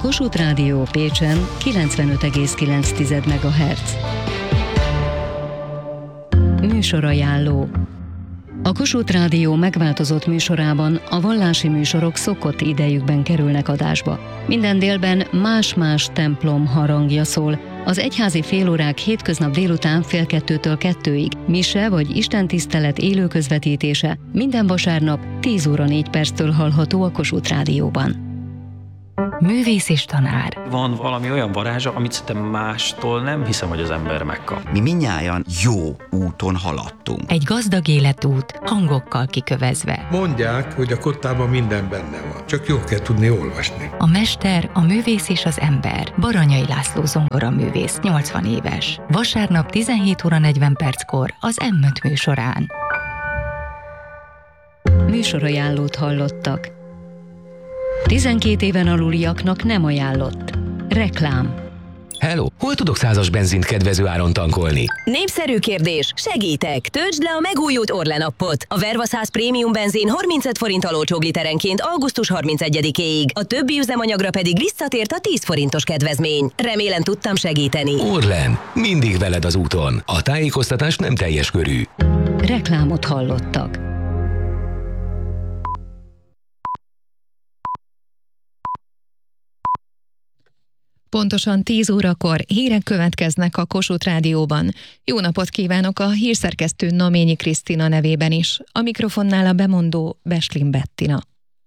Kossuth Rádió Pécsen 95,9 MHz. Műsorajánló. A Kossuth Rádió megváltozott műsorában a vallási műsorok szokott idejükben kerülnek adásba. Minden délben más-más templom harangja szól. Az egyházi félórák hétköznap délután 1:30-től 2-ig, mise vagy istentisztelet élő közvetítése minden vasárnap 10:04 hallható a Kossuth Rádióban. Művész és tanár. Van valami olyan varázsa, amit szerintem mástól nem hiszem, hogy az ember megkap. Mi mindnyájan jó úton haladtunk. Egy gazdag életút, hangokkal kikövezve. Mondják, hogy a kottában minden benne van. Csak jól kell tudni olvasni. A mester, a művész és az ember. Baranyai László zongoraművész, 80 éves. Vasárnap 17:40 az M5 műsorán. Műsorajánlót hallottak. 12 éven aluliaknak nem ajánlott. Reklám. Hello, hol tudok 100-as benzint kedvező áron tankolni? Népszerű kérdés, segítek! Töltsd le a megújult Orlen appot. A Verva 100 prémium benzin 35 forint olcsóbb literenként augusztus 31-éig. A többi üzemanyagra pedig visszatért a 10 forintos kedvezmény. Remélem tudtam segíteni. Orlen, mindig veled az úton. A tájékoztatás nem teljes körű. Reklámot hallottak. Pontosan 10 órakor hírek következnek a Kossuth Rádióban. Jó napot kívánok a hírszerkesztő Naményi Krisztina nevében is. A mikrofonnál a bemondó Beslin Bettina.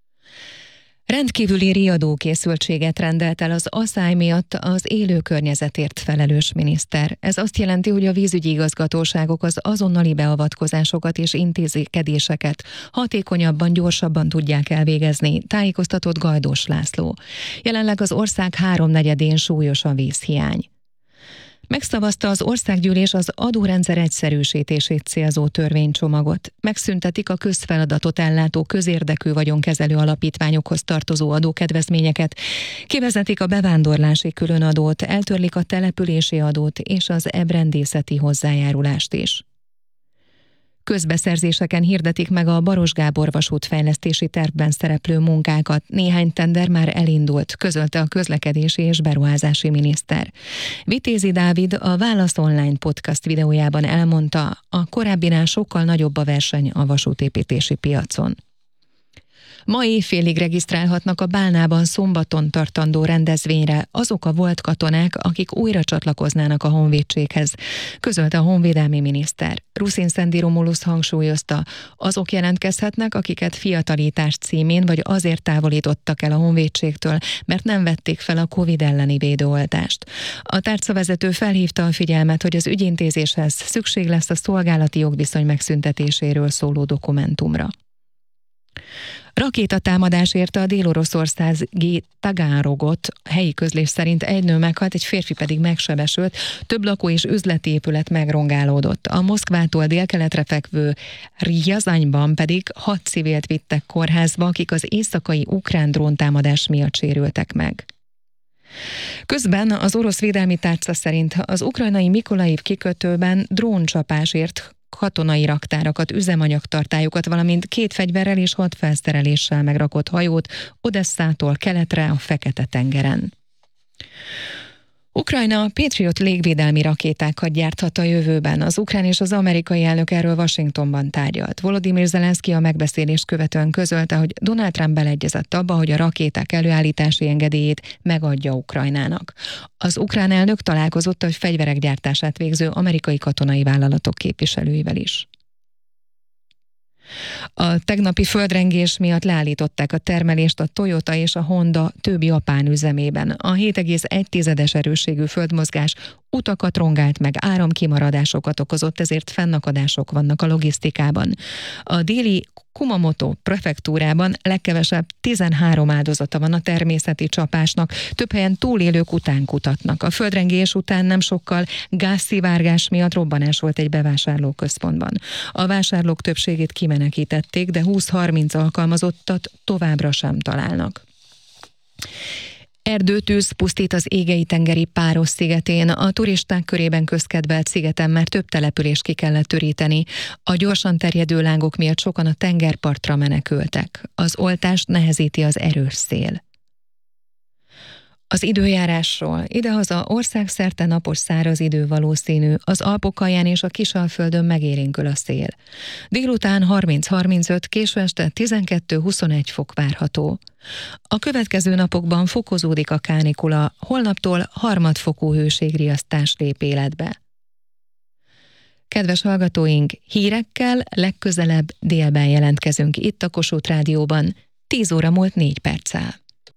Rendkívüli riadókészültséget rendelt el az aszály miatt az élő környezetért felelős miniszter. Ez azt jelenti, hogy a vízügyi igazgatóságok az azonnali beavatkozásokat és intézkedéseket hatékonyabban, gyorsabban tudják elvégezni, tájékoztatott Gajdós László. Jelenleg az ország 3/4-én súlyos a vízhiány. Megszavazta az országgyűlés az adórendszer egyszerűsítését célzó törvénycsomagot. Megszüntetik a közfeladatot ellátó közérdekű vagyonkezelő alapítványokhoz tartozó adókedvezményeket, kivezetik a bevándorlási különadót, eltörlik a települési adót és az ebrendészeti hozzájárulást is. Közbeszerzéseken hirdetik meg a Baros Gábor vasútfejlesztési tervben szereplő munkákat. Néhány tender már elindult, közölte a közlekedési és beruházási miniszter. Vitézi Dávid a Válasz Online podcast videójában elmondta, a korábbinál sokkal nagyobb a verseny a vasútépítési piacon. Ma éjfélig regisztrálhatnak a Bálnában szombaton tartandó rendezvényre azok a volt katonák, akik újra csatlakoznának a honvédséghez, közölte a honvédelmi miniszter. Ruszin Szendi Romulusz hangsúlyozta, azok jelentkezhetnek, akiket fiatalítás címén vagy azért távolítottak el a honvédségtől, mert nem vették fel a Covid elleni védőoltást. A tárcavezető felhívta a figyelmet, hogy az ügyintézéshez szükség lesz a szolgálati jogviszony megszüntetéséről szóló dokumentumra. Rakétatámadás érte a dél-oroszországi Tagárogot. Helyi közlés szerint egy nő meghalt, egy férfi pedig megsebesült, több lakó és üzleti épület megrongálódott. A Moszkvától délkeletre fekvő Rjazanyban pedig 6 civilt vittek kórházba, akik az éjszakai ukrán dróntámadás miatt sérültek meg. Közben az orosz védelmi tárca szerint az ukrajnai Mikolaiv kikötőben dróncsapásért katonai raktárakat, üzemanyagtartályokat, valamint 2 fegyverrel és 6 felszereléssel megrakott hajót Odesszától keletre a Fekete-tengeren. Ukrajna Patriot légvédelmi rakétákat gyárthat a jövőben. Az ukrán és az amerikai elnök erről Washingtonban tárgyalt. Volodymyr Zelenszky a megbeszélést követően közölte, hogy Donald Trump beleegyezett abba, hogy a rakéták előállítási engedélyét megadja Ukrajnának. Az ukrán elnök találkozott a fegyverek gyártását végző amerikai katonai vállalatok képviselőivel is. A tegnapi földrengés miatt leállították a termelést a Toyota és a Honda több japán üzemében. A 7,1 erősségű földmozgás utakat rongált meg, áramkimaradásokat okozott, ezért fennakadások vannak a logisztikában. A déli Kumamoto prefektúrában legkevesebb 13 áldozata van a természeti csapásnak, több helyen túlélők után kutatnak. A földrengés után nem sokkal gázszivárgás miatt robbanás volt egy bevásárlóközpontban. A vásárlók többségét kimenekítették, de 20-30 alkalmazottat továbbra sem találnak. Erdőtűz pusztít az Égei-tengeri Páros szigetén. A turisták körében közkedvelt szigeten már több települést ki kellett töríteni. A gyorsan terjedő lángok miatt sokan a tengerpartra menekültek. Az oltást nehezíti az erős szél. Az időjárásról. Idehaza országszerte napos száraz idő valószínű, az Alpokalján és a Kisalföldön megélénkül a szél. Délután 30-35, késő este 12-21 fok várható. A következő napokban fokozódik a kánikula, holnaptól harmadfokú hőségriasztás lép életbe. Kedves hallgatóink, hírekkel legközelebb délben jelentkezünk itt a Kossuth Rádióban, 10 óra múlt 4 perccel.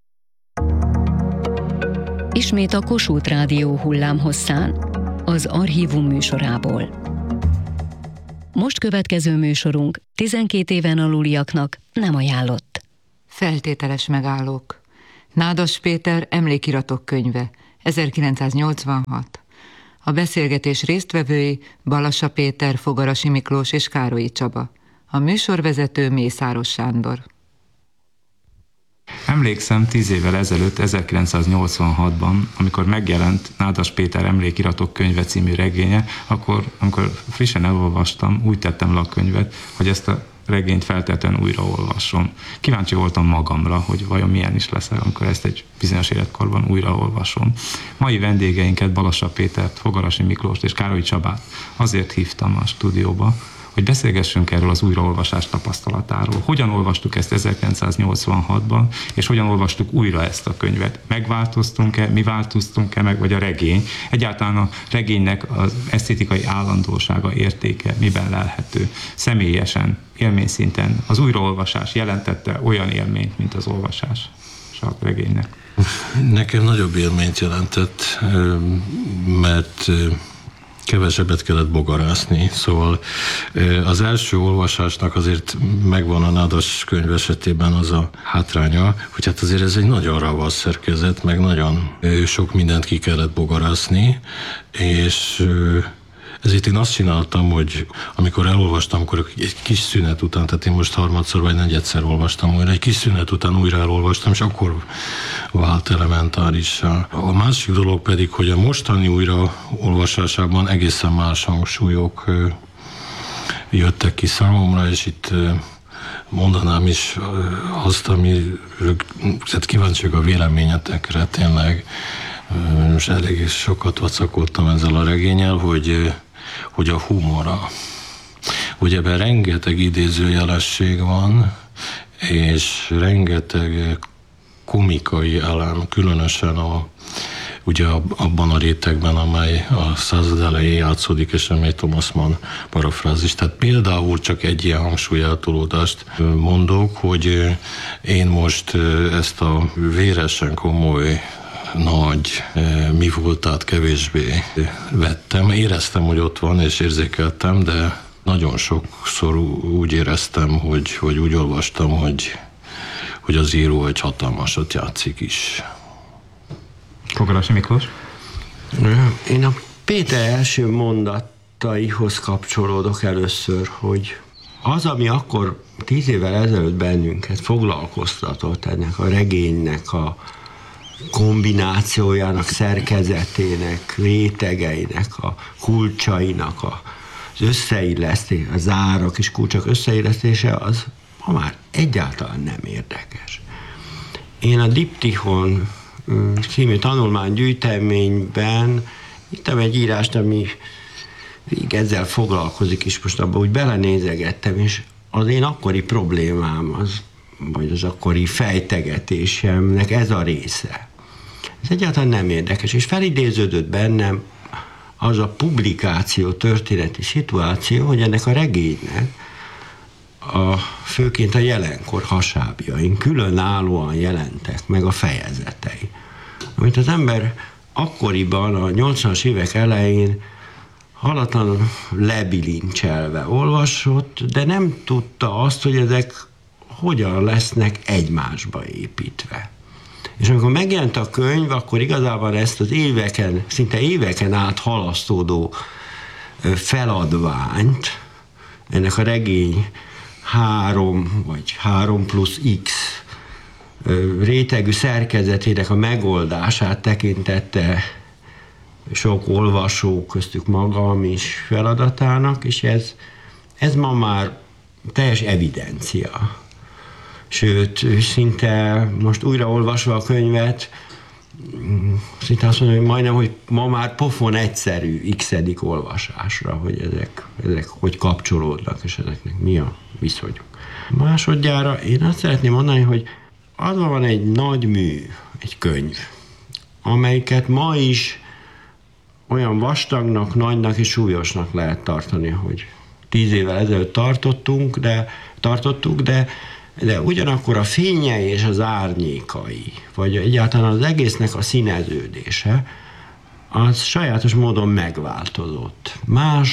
Ismét a Kossuth Rádió hullámhosszán, az Archívum műsorából. Most következő műsorunk 12 éven aluliaknak nem ajánlott. Feltételes megállók. Nádas Péter emlékiratok könyve, 1986. A beszélgetés résztvevői Balassa Péter, Fogarasi Miklós és Károlyi Csaba. A műsorvezető Mészáros Sándor. Emlékszem 10 évvel ezelőtt, 1986-ban, amikor megjelent Nádas Péter emlékiratok könyve című regénye, amikor frissen elolvastam, úgy tettem le a könyvet, hogy ezt a regényt feltétlenül újraolvasom. Kíváncsi voltam magamra, hogy vajon milyen is lesz, amikor ezt egy bizonyos életkorban újraolvasom. Mai vendégeinket, Balassa Pétert, Fogarasi Miklóst és Károlyi Csabát azért hívtam a stúdióba, hogy beszélgessünk erről az újraolvasás tapasztalatáról. Hogyan olvastuk ezt 1986-ban, és hogyan olvastuk újra ezt a könyvet? Megváltoztunk-e, mi változtunk-e meg, vagy a regény? Egyáltalán a regénynek az esztétikai állandósága, értéke miben lelhető? Személyesen, élményszinten az újraolvasás jelentette olyan élményt, mint az olvasás a regénynek? Nekem nagyobb élményt jelentett, mert kevesebbet kellett bogarászni, szóval az első olvasásnak azért megvan a Nádas könyv esetében az a hátránya, hogy hát azért ez egy nagyon ravasz szerkezet, meg nagyon sok mindent ki kellett bogarászni, és ezért én azt csináltam, hogy amikor elolvastam, akkor egy kis szünet után, tehát én most harmadszor vagy negyedszer olvastam újra, egy kis szünet után újra elolvastam, és akkor vált elementárissá. A másik dolog pedig, hogy a mostani újraolvasásában egészen más hangsúlyok jöttek ki számomra, és itt mondanám is azt, ami hát kíváncsiak a véleményetekre tényleg. Most elég sokat vacakoltam ezzel a regénnyel, hogy a humora. Ugye ebben rengeteg idézőjelesség van, és rengeteg komikai elem, különösen ugye abban a rétegben, amely a század elején játszódik, és amely Thomas Mann parafrázis. Tehát például csak egy ilyen hangsúlyeltolódást mondok, hogy én most ezt a véresen komoly nagy, mi voltát kevésbé vettem. Éreztem, hogy ott van, és érzékeltem, de nagyon sokszor úgy éreztem, hogy úgy olvastam, hogy az író egy hatalmasat játszik is. Fogarasi Miklós? Én a Péter első mondataihoz kapcsolódok először, hogy az, ami akkor 10 évvel ezelőtt bennünket foglalkoztatott, ennek a regénynek a kombinációjának, szerkezetének, rétegeinek, a kulcsainak, az összeillesztés, a zárak és kulcsok összeillesztése, az ma már egyáltalán nem érdekes. Én a Diptychon című tanulmánygyűjteményben írtam egy írást, ami ezzel foglalkozik, és most abban úgy belenézegettem, és az én akkori problémám, vagy az akkori fejtegetésemnek ez a része. Ez egyáltalán nem érdekes, és felidéződött bennem az a publikáció történeti szituáció, hogy ennek a regénynek főként a jelenkor hasábjain különállóan jelentek meg a fejezetei. Amit az ember akkoriban, a 80-as évek elején halatlanul lebilincselve olvasott, de nem tudta azt, hogy ezek hogyan lesznek egymásba építve. És amikor megjelent a könyv, akkor igazából ezt az szinte éveken át halasztódó feladványt, ennek a regény 3 vagy 3+X rétegű szerkezetének a megoldását tekintette sok olvasó, köztük magam is feladatának, és ez ma már teljes evidencia. Sőt, szinte most újraolvasva a könyvet, szinte azt mondom, hogy majdnem, hogy ma már pofon egyszerű x-edik olvasásra, hogy ezek hogy kapcsolódnak, és ezeknek mi a viszonyuk. Másodjára én azt szeretném mondani, hogy adva van egy nagy mű, egy könyv, amelyiket ma is olyan vastagnak, nagynak és súlyosnak lehet tartani, hogy 10 évvel ezelőtt tartottuk, de ugyanakkor a fényei és az árnyékai, vagy egyáltalán az egésznek a színeződése, az sajátos módon megváltozott. Más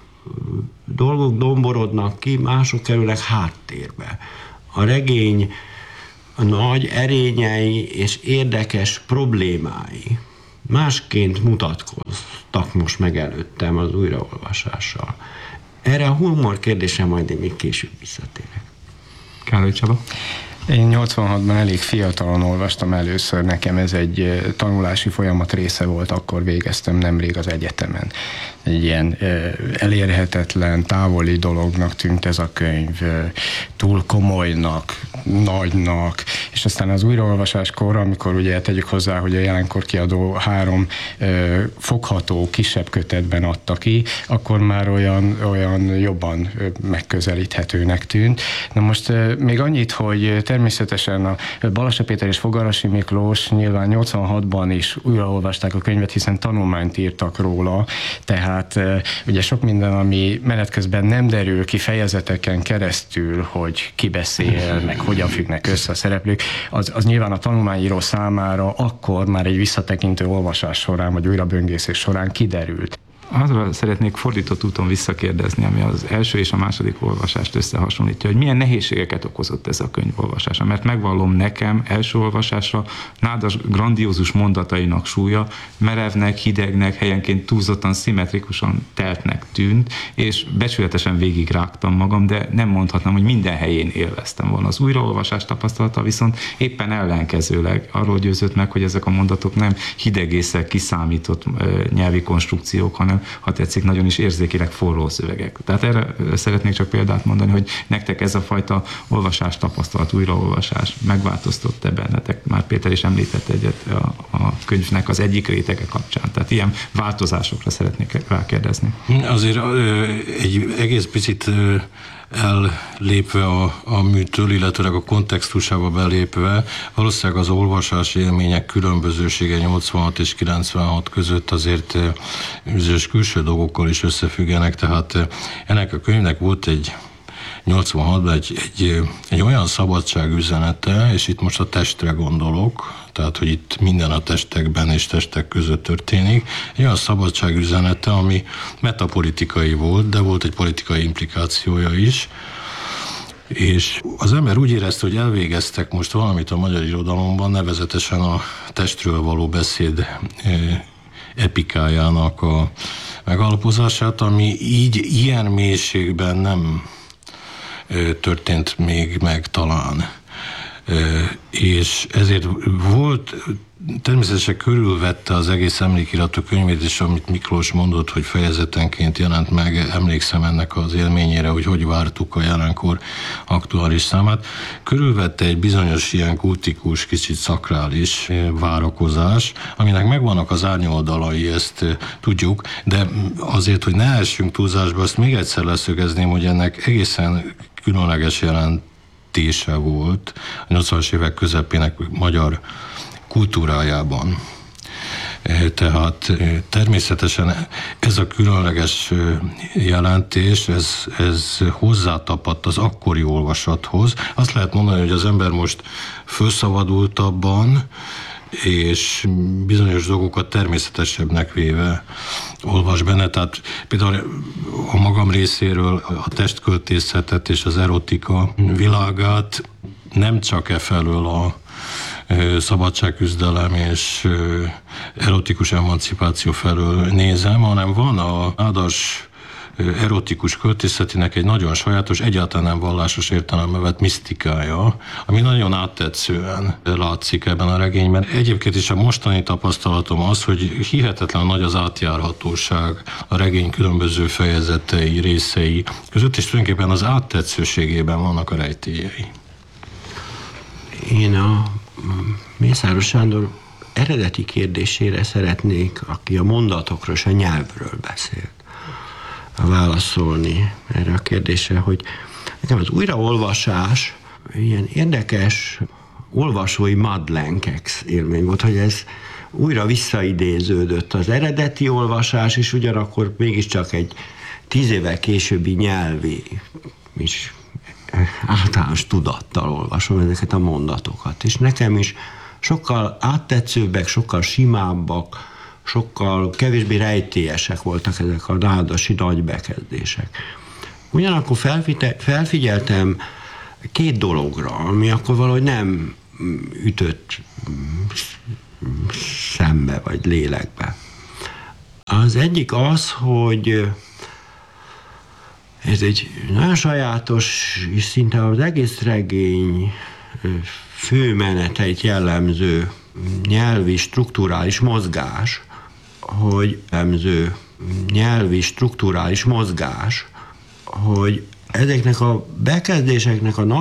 dolgok domborodnak ki, mások kerülnek háttérbe. A regény a nagy erényei és érdekes problémái másként mutatkoztak most meg előttem az újraolvasással. Erre a humor kérdésre majd én még később visszatérek. Károly Csaba? Én 86-ban elég fiatalon olvastam először, nekem ez egy tanulási folyamat része volt, akkor végeztem nemrég az egyetemen. Egy ilyen elérhetetlen, távoli dolognak tűnt ez a könyv, túl komolynak, nagynak, és aztán az újraolvasáskor, amikor ugye tegyük hozzá, hogy a Jelenkor kiadó 3 fogható, kisebb kötetben adta ki, akkor már olyan jobban megközelíthetőnek tűnt. Na most még annyit, hogy természetesen a Balassa Péter és Fogarasi Miklós nyilván 86-ban is újraolvasták a könyvet, hiszen tanulmányt írtak róla, tehát ugye sok minden, ami menet közben nem derül ki fejezeteken keresztül, hogy ki beszél, meg hogyan függnek össze a szereplők, az nyilván a tanulmányíró számára akkor már egy visszatekintő olvasás során, vagy újraböngészés során kiderült. Azra szeretnék fordított úton visszakérdezni, ami az első és a második olvasást összehasonlítja, hogy milyen nehézségeket okozott ez a könyv olvasása. Mert megvallom, nekem első olvasásra Nádas grandiózus mondatainak súlya merevnek, hidegnek, helyenként túlzottan szimmetrikusan teltnek tűnt, és becsületesen végigrágtam magam, de nem mondhatnám, hogy minden helyén élveztem volna. Az újraolvasás tapasztalata viszont éppen ellenkezőleg arról győzött meg, hogy ezek a mondatok nem hidegészek, kiszámított nyelvi konstrukciók, hanem ha tetszik, nagyon is érzékileg forró szövegek. Tehát erre szeretnék csak példát mondani, hogy nektek ez a fajta olvasás tapasztalat, újraolvasás megváltoztott-e bennetek? Már Péter is említett egyet a könyvnek az egyik rétege kapcsán. Tehát ilyen változásokra szeretnék rákérdezni. Azért egy egész picit ellépve a műtől, illetőleg a kontextusába belépve, valószínűleg az olvasási élmények különbözősége 86 és 96 között azért bizonyos külső dolgokkal is összefüggenek, tehát ennek a könyvnek volt egy 86-ban egy olyan szabadságüzenete, és itt most a testre gondolok, tehát, hogy itt minden a testekben és testek között történik, egy olyan szabadságüzenete, ami metapolitikai volt, de volt egy politikai implikációja is, és az ember úgy érezte, hogy elvégeztek most valamit a magyar irodalomban, nevezetesen a testről való beszéd epikájának a megalapozását, ami így ilyen mélységben nem történt még meg talán. És ezért volt, természetesen körülvette az egész emlékiratok könyvét, és amit Miklós mondott, hogy fejezetenként jelent meg, emlékszem ennek az élményére, hogy vártuk a jelenkor aktuális számát. Körülvette egy bizonyos ilyen kultikus, kicsit szakrális várakozás, aminek megvannak az árnyoldalai, ezt tudjuk, de azért, hogy ne essünk túlzásba, azt még egyszer leszögezném, hogy ennek egészen különleges jelentése volt a 80-as évek közepének magyar kultúrájában. Tehát természetesen ez a különleges jelentés, ez hozzátapadt az akkori olvasathoz. Azt lehet mondani, hogy az ember most felszabadultabban, és bizonyos dolgokat természetesebbnek véve olvas benne. Tehát például a magam részéről a testköltészetet és az erotika világát nem csak felől a szabadságküzdelem és erotikus emancipáció felől nézem, hanem van a Nádas erotikus költészetének egy nagyon sajátos, egyáltalán nem vallásos értelembe vett misztikája, ami nagyon áttetszően látszik ebben a regényben. Egyébként is a mostani tapasztalatom az, hogy hihetetlen nagy az átjárhatóság a regény különböző fejezetei, részei között, és tulajdonképpen az áttetszőségében vannak a rejtélyei. Én a Mészáros Sándor eredeti kérdésére szeretnék, aki a mondatokról és a nyelvről beszélt, válaszolni erre a kérdésre, hogy nekem az újraolvasás ilyen érdekes olvasói Madlenkex élmény volt, hogy ez újra visszaidéződött az eredeti olvasás, és ugyanakkor mégiscsak egy 10 évvel későbbi nyelvi és általános tudattal olvasom ezeket a mondatokat. És nekem is sokkal áttetszőbbek, sokkal simábbak, sokkal kevésbé rejtélyesek voltak ezek a nádasi nagybekezdések. Ugyanakkor felfigyeltem 2 dologra, ami akkor valahogy nem ütött szembe vagy lélekbe. Az egyik az, hogy ez egy nagyon sajátos, és szinte az egész regény főmeneteit jellemző nyelvi strukturális mozgás, hogy ezeknek a bekezdéseknek a